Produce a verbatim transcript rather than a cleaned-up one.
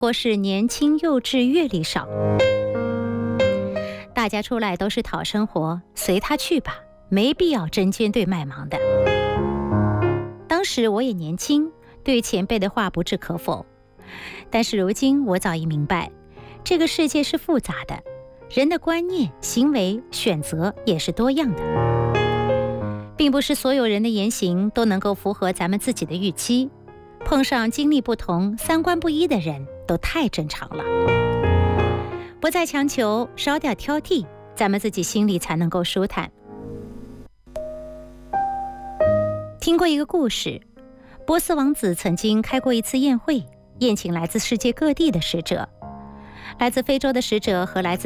或是年轻幼稚、阅历少。大家出来都是讨生活，随他去吧，没必要针尖对麦芒的。当时我也年轻，对前辈的话不置可否。但是如今我早已明白，这个世界是复杂的，人的观念、行为、选择也是多样的，并不是所有人的言行都能够符合咱们自己的预期。碰上经历不同、三观不一的人都太正常了。不再强求，少点挑剔，咱们自己心里才能够舒坦。听过一个故事，波斯王子曾经开过一次宴会，宴请来自世界各地的使者，来自非洲的使者和来自